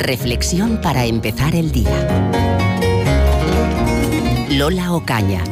Reflexión para empezar el día. Lola Ocaña.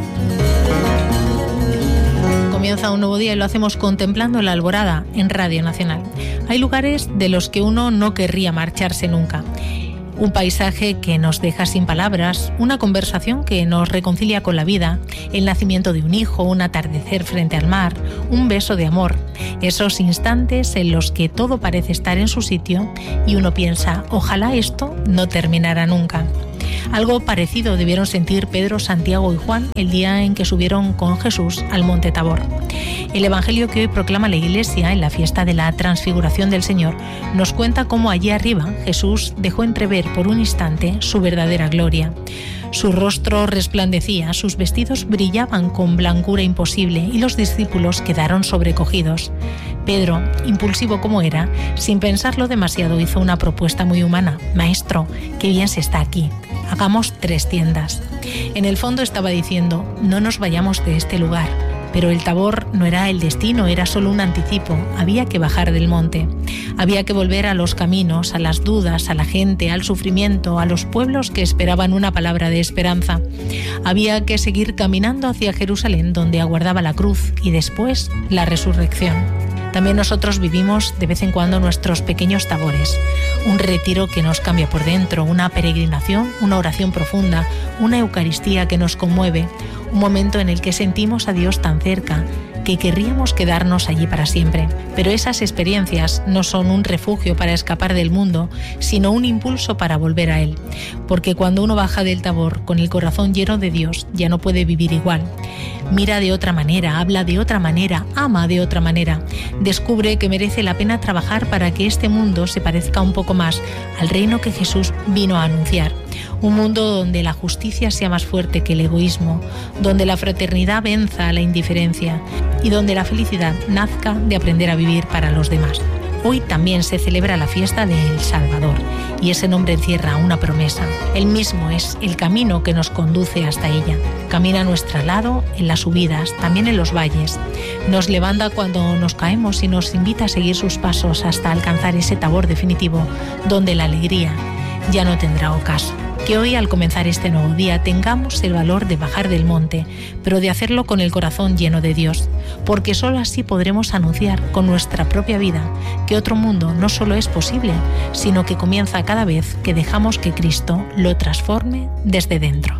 Comienza un nuevo día y lo hacemos contemplando la alborada en Radio Nacional. Hay lugares de los que uno no querría marcharse nunca. Un paisaje que nos deja sin palabras, una conversación que nos reconcilia con la vida, el nacimiento de un hijo, un atardecer frente al mar, un beso de amor. Esos instantes en los que todo parece estar en su sitio y uno piensa, ojalá esto no terminara nunca. Algo parecido debieron sentir Pedro, Santiago y Juan el día en que subieron con Jesús al Monte Tabor. El Evangelio que hoy proclama la Iglesia en la fiesta de la Transfiguración del Señor nos cuenta cómo allí arriba Jesús dejó entrever por un instante su verdadera gloria. Su rostro resplandecía, sus vestidos brillaban con blancura imposible y los discípulos quedaron sobrecogidos. Pedro, impulsivo como era, sin pensarlo demasiado hizo una propuesta muy humana. Maestro, qué bien se está aquí. Hagamos 3 tiendas. En el fondo estaba diciendo, no nos vayamos de este lugar. Pero el Tabor no era el destino, era solo un anticipo. Había que bajar del monte. Había que volver a los caminos, a las dudas, a la gente, al sufrimiento, a los pueblos que esperaban una palabra de esperanza. Había que seguir caminando hacia Jerusalén, donde aguardaba la cruz y después la resurrección. También nosotros vivimos de vez en cuando nuestros pequeños tabores, un retiro que nos cambia por dentro, una peregrinación, una oración profunda, una Eucaristía que nos conmueve, un momento en el que sentimos a Dios tan cerca que querríamos quedarnos allí para siempre. Pero esas experiencias no son un refugio para escapar del mundo, sino un impulso para volver a Él. Porque cuando uno baja del Tabor con el corazón lleno de Dios, ya no puede vivir igual. Mira de otra manera, habla de otra manera, ama de otra manera. Descubre que merece la pena trabajar para que este mundo se parezca un poco más al reino que Jesús vino a anunciar. Un mundo donde la justicia sea más fuerte que el egoísmo, donde la fraternidad venza a la indiferencia y donde la felicidad nazca de aprender a vivir para los demás. Hoy también se celebra la fiesta de El Salvador y ese nombre encierra una promesa. Él mismo es el camino que nos conduce hasta ella. Camina a nuestro lado en las subidas, también en los valles. Nos levanta cuando nos caemos y nos invita a seguir sus pasos hasta alcanzar ese Tabor definitivo donde la alegría ya no tendrá ocaso. Que hoy, al comenzar este nuevo día, tengamos el valor de bajar del monte, pero de hacerlo con el corazón lleno de Dios, porque solo así podremos anunciar con nuestra propia vida que otro mundo no solo es posible, sino que comienza cada vez que dejamos que Cristo lo transforme desde dentro.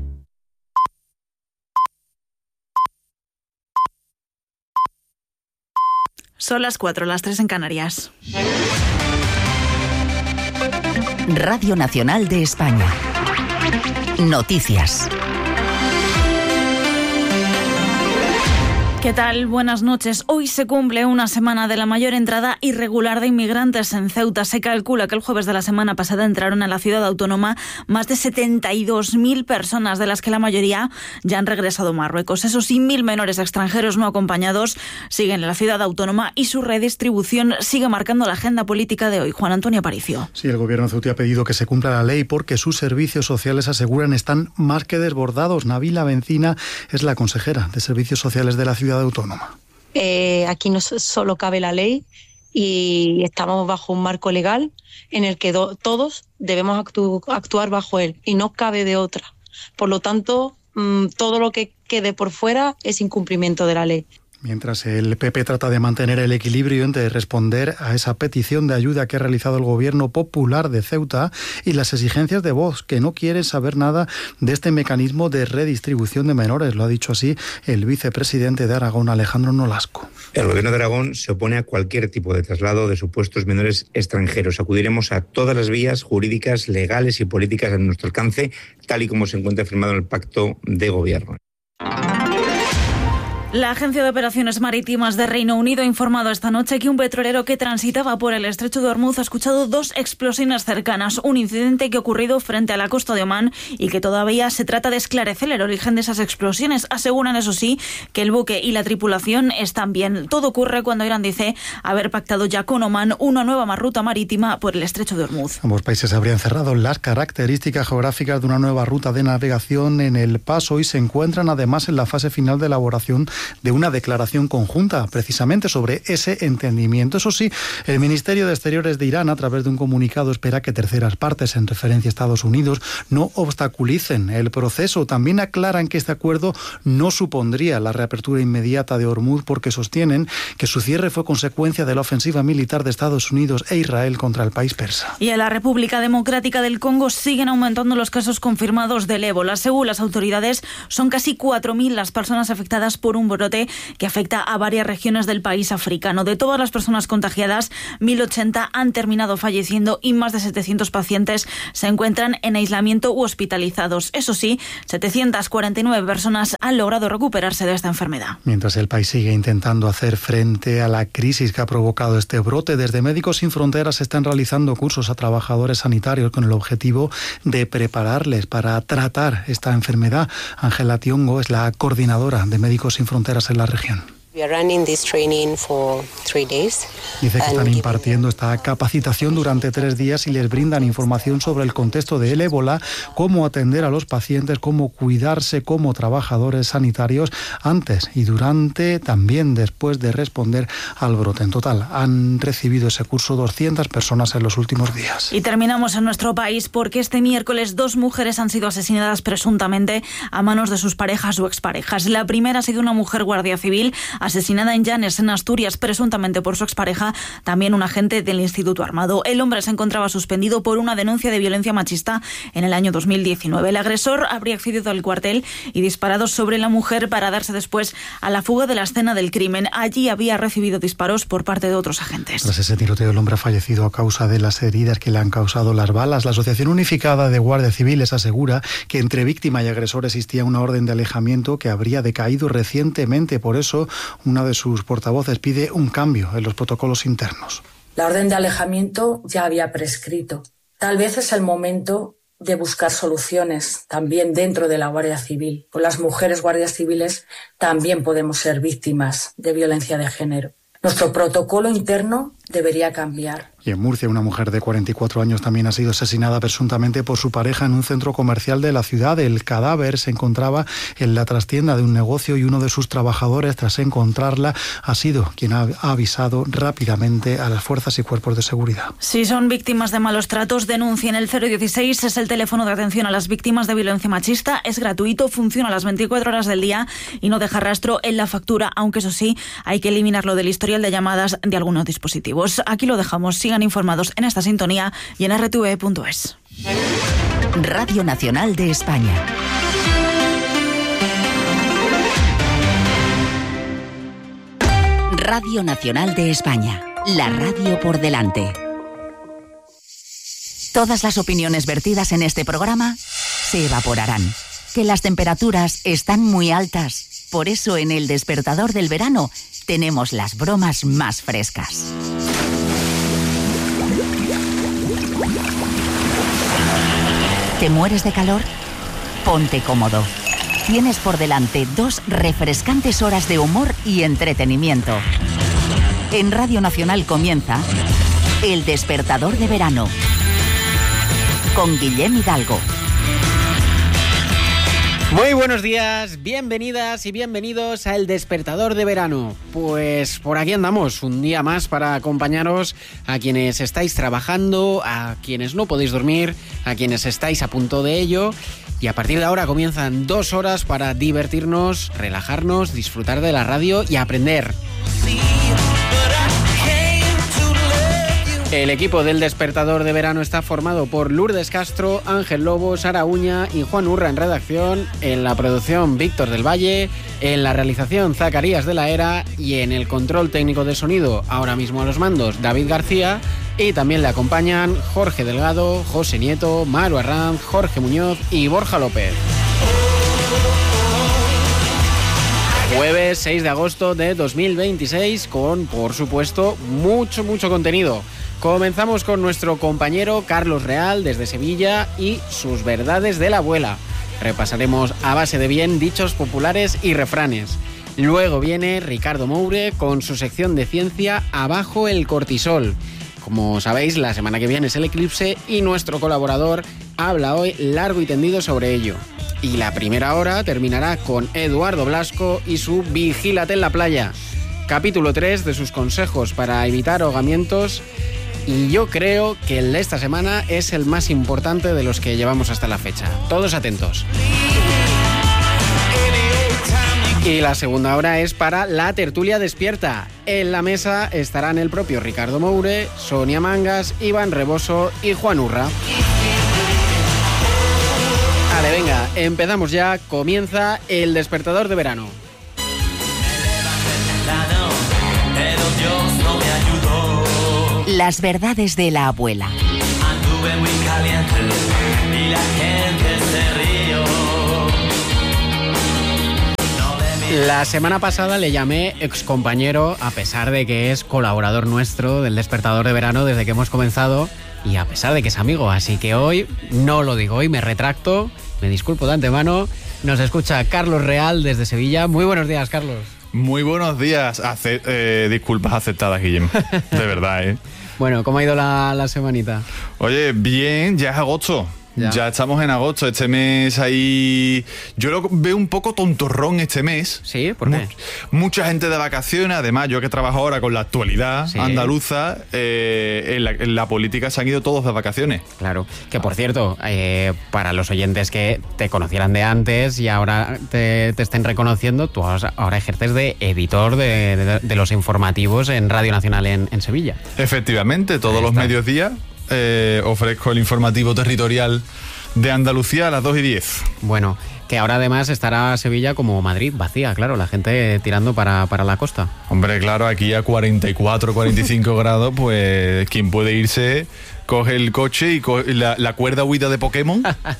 Son las 4, las 3 en Canarias. Radio Nacional de España. Noticias. ¿Qué tal? Buenas noches. Hoy se cumple una semana de la mayor entrada irregular de inmigrantes en Ceuta. Se calcula que el jueves de la semana pasada entraron en la ciudad autónoma más de 72.000 personas, de las que la mayoría ya han regresado a Marruecos. Esos 100.000 menores extranjeros no acompañados siguen en la ciudad autónoma y su redistribución sigue marcando la agenda política de hoy. Juan Antonio Aparicio. Sí, el gobierno ceutí ha pedido que se cumpla la ley porque sus servicios sociales, aseguran, están más que desbordados. Nabila Bencina es la consejera de Servicios Sociales de la ciudad autónoma. Aquí no solo cabe la ley y estamos bajo un marco legal en el que todos debemos actuar bajo él y no cabe de otra. Por lo tanto, todo lo que quede por fuera es incumplimiento de la ley. Mientras el PP trata de mantener el equilibrio entre responder a esa petición de ayuda que ha realizado el Gobierno Popular de Ceuta y las exigencias de Vox, que no quiere saber nada de este mecanismo de redistribución de menores. Lo ha dicho así el vicepresidente de Aragón, Alejandro Nolasco. El Gobierno de Aragón se opone a cualquier tipo de traslado de supuestos menores extranjeros. Acudiremos a todas las vías jurídicas, legales y políticas a nuestro alcance, tal y como se encuentra firmado en el Pacto de Gobierno. La Agencia de Operaciones Marítimas de Reino Unido ha informado esta noche que un petrolero que transitaba por el estrecho de Ormuz ha escuchado 2 explosiones cercanas, un incidente que ha ocurrido frente a la costa de Omán y que todavía se trata de esclarecer el origen de esas explosiones. Aseguran, eso sí, que el buque y la tripulación están bien. Todo ocurre cuando Irán dice haber pactado ya con Omán una nueva ruta marítima por el estrecho de Ormuz. Ambos países habrían cerrado las características geográficas de una nueva ruta de navegación en el paso y se encuentran además en la fase final de elaboración de una declaración conjunta precisamente sobre ese entendimiento. Eso sí, el Ministerio de Exteriores de Irán, a través de un comunicado, espera que terceras partes, en referencia a Estados Unidos, no obstaculicen el proceso. También aclaran que este acuerdo no supondría la reapertura inmediata de Hormuz, porque sostienen que su cierre fue consecuencia de la ofensiva militar de Estados Unidos e Israel contra el país persa. Y en la República Democrática del Congo siguen aumentando los casos confirmados del ébola. Según las autoridades, son casi 4.000 las personas afectadas por un brote que afecta a varias regiones del país africano. De todas las personas contagiadas, 1.080 han terminado falleciendo y más de 700 pacientes se encuentran en aislamiento u hospitalizados. Eso sí, 749 personas han logrado recuperarse de esta enfermedad. Mientras el país sigue intentando hacer frente a la crisis que ha provocado este brote, desde Médicos Sin Fronteras están realizando cursos a trabajadores sanitarios con el objetivo de prepararles para tratar esta enfermedad. Ángela Tiongo es la coordinadora de Médicos Sin Fronteras en la región. Dice que están impartiendo esta capacitación durante 3 días y les brindan información sobre el contexto del ébola, cómo atender a los pacientes, cómo cuidarse como trabajadores sanitarios antes y durante, también después de responder al brote. En total han recibido ese curso 200 personas en los últimos días. Y terminamos en nuestro país porque este miércoles 2 mujeres han sido asesinadas presuntamente a manos de sus parejas o exparejas. La primera ha sido una mujer guardia civil asesinada en Llanes, en Asturias, presuntamente por su expareja, también un agente del Instituto Armado. El hombre se encontraba suspendido por una denuncia de violencia machista en el año 2019. El agresor habría accedido al cuartel y disparado sobre la mujer para darse después a la fuga de la escena del crimen. Allí había recibido disparos por parte de otros agentes. Tras ese tiroteo, el hombre ha fallecido a causa de las heridas que le han causado las balas. La Asociación Unificada de Guardias Civiles asegura que entre víctima y agresor existía una orden de alejamiento que habría decaído recientemente. Por eso, una de sus portavoces pide un cambio en los protocolos internos. La orden de alejamiento ya había prescrito. Tal vez es el momento de buscar soluciones también dentro de la Guardia Civil. Con las mujeres guardias civiles también podemos ser víctimas de violencia de género. Nuestro protocolo interno debería cambiar. Y en Murcia, una mujer de 44 años también ha sido asesinada presuntamente por su pareja en un centro comercial de la ciudad. El cadáver se encontraba en la trastienda de un negocio y uno de sus trabajadores, tras encontrarla, ha sido quien ha avisado rápidamente a las fuerzas y cuerpos de seguridad. Si son víctimas de malos tratos, denuncien. El 016 es el teléfono de atención a las víctimas de violencia machista. Es gratuito, funciona a las 24 horas del día y no deja rastro en la factura, aunque eso sí, hay que eliminarlo del historial de llamadas de algunos dispositivos. Aquí lo dejamos. Sigan informados en esta sintonía y en rtve.es. Radio Nacional de España. Radio Nacional de España. La radio por delante. Todas las opiniones vertidas en este programa se evaporarán. Que las temperaturas están muy altas. Por eso en El Despertador del Verano tenemos las bromas más frescas. ¿Te mueres de calor? Ponte cómodo. Tienes por delante 2 refrescantes horas de humor y entretenimiento. En Radio Nacional comienza El Despertador de Verano con Guillem Hidalgo. Muy buenos días, bienvenidas y bienvenidos a El Despertador de Verano. Pues por aquí andamos, un día más para acompañaros a quienes estáis trabajando, a quienes no podéis dormir, a quienes estáis a punto de ello. Y a partir de ahora comienzan 2 horas para divertirnos, relajarnos, disfrutar de la radio y aprender. El equipo del Despertador de Verano está formado por Lourdes Castro, Ángel Lobo, Sara Uña y Juan Urra en redacción, en la producción Víctor del Valle, en la realización Zacarías de la Era y en el control técnico de sonido, ahora mismo a los mandos, David García, y también le acompañan Jorge Delgado, José Nieto, Maru Arranz, Jorge Muñoz y Borja López. Jueves 6 de agosto de 2026 con, por supuesto, mucho contenido. Comenzamos con nuestro compañero Carlos Real desde Sevilla y sus verdades de la abuela. Repasaremos a base de bien dichos populares y refranes. Luego viene Ricardo Moure con su sección de ciencia Abajo el cortisol. Como sabéis, la semana que viene es el eclipse y nuestro colaborador habla hoy largo y tendido sobre ello. y la primera hora terminará con Eduardo Blasco y su Vigílate en la playa. Capítulo 3 de sus consejos para evitar ahogamientos, y yo creo que el de esta semana es el más importante de los que llevamos hasta la fecha. Todos atentos. Y la segunda hora es para la tertulia despierta. En la mesa estarán el propio Ricardo Moure, Sonia Mangas, Iván Reboso y Juan Urra. Vale, venga, empezamos ya. Comienza el despertador de verano. Las verdades de la abuela. Anduve muy caliente y la gente se rió. La semana pasada le llamé excompañero, a pesar de que es colaborador nuestro del despertador de verano desde que hemos comenzado, y a pesar de que es amigo, así que hoy no lo digo, hoy me retracto, me disculpo de antemano. Nos escucha Carlos Real desde Sevilla. Muy buenos días, Carlos. Muy buenos días. Disculpas aceptadas, Guillem. De verdad, ¿eh? Bueno, ¿cómo ha ido la semanita? Oye, bien, ya es agosto. Ya estamos en agosto. Este mes ahí... Yo lo veo un poco tontorrón este mes. ¿Sí? ¿Por qué? Mucha gente de vacaciones. Además, yo que trabajo ahora con la actualidad andaluza, en la política se han ido todos de vacaciones. Claro. Que, por cierto, para los oyentes que te conocieran de antes y ahora te estén reconociendo, tú ahora ejerces de editor de los informativos en Radio Nacional en Sevilla. Efectivamente, todos los mediodías ofrezco el informativo territorial de Andalucía a las 2:10. Bueno, que ahora además estará Sevilla como Madrid, vacía, claro, la gente tirando para la costa. Hombre, claro, aquí a 44, 45 grados, pues quien puede irse, coge el coche y coge la cuerda huida de Pokémon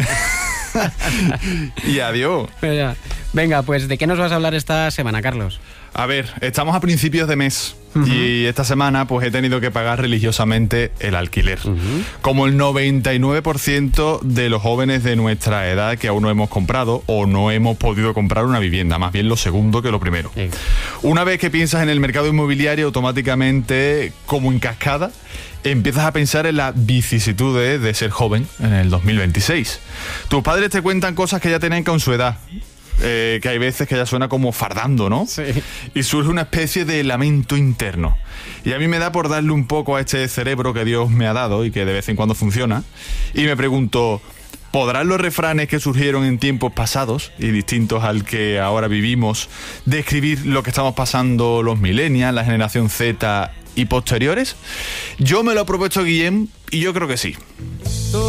y adiós. Venga, pues ¿de qué nos vas a hablar esta semana, Carlos? A ver, estamos a principios de mes y esta semana pues he tenido que pagar religiosamente el alquiler. Como el 99% de los jóvenes de nuestra edad que aún no hemos comprado o no hemos podido comprar una vivienda, más bien lo segundo que lo primero. Sí. Una vez que piensas en el mercado inmobiliario, automáticamente, como en cascada, empiezas a pensar en las vicisitudes de ser joven en el 2026. Tus padres te cuentan cosas que ya tenían con su edad. Que hay veces que ya suena como fardando, ¿no? Sí. Y surge una especie de lamento interno. Y a mí me da por darle un poco a este cerebro que Dios me ha dado y que de vez en cuando funciona. Y me pregunto, ¿podrán los refranes que surgieron en tiempos pasados y distintos al que ahora vivimos describir lo que estamos pasando los millennials, la generación Z y posteriores? Yo me lo he propuesto, Guillem, y yo creo que sí.